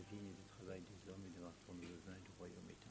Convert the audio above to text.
vie et du travail des hommes et de leur temps de vin et du royaume éternel.